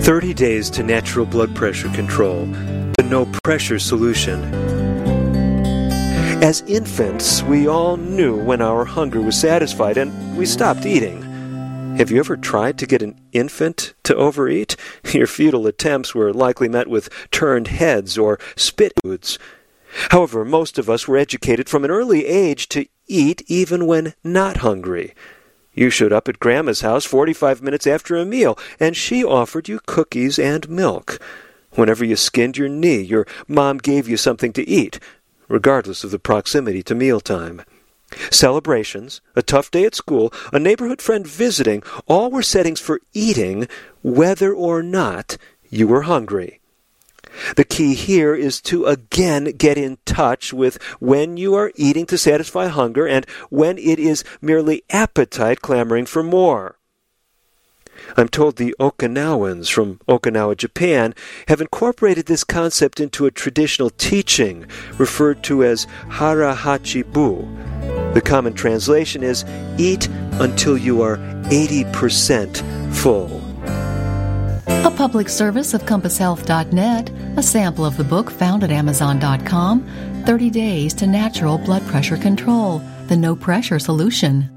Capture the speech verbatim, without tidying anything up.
thirty days to natural blood pressure control. The no pressure solution. As infants, we all knew when our hunger was satisfied and we stopped eating. Have you ever tried to get an infant to overeat? Your futile attempts were likely met with turned heads or spit foods. However, most of us were educated from an early age to eat even when not hungry. You showed up at Grandma's house forty-five minutes after a meal, and she offered you cookies and milk. Whenever you skinned your knee, your mom gave you something to eat, regardless of the proximity to mealtime. Celebrations, a tough day at school, a neighborhood friend visiting, all were settings for eating, whether or not you were hungry. The key here is to again get in touch with when you are eating to satisfy hunger and when it is merely appetite clamoring for more. I'm told the Okinawans from Okinawa, Japan, have incorporated this concept into a traditional teaching referred to as hara hachi bu. The common translation is, eat until you are eighty percent full. A public service of compass health dot net, a sample of the book found at amazon dot com, thirty days to Natural Blood Pressure Control, the No Pressure Solution.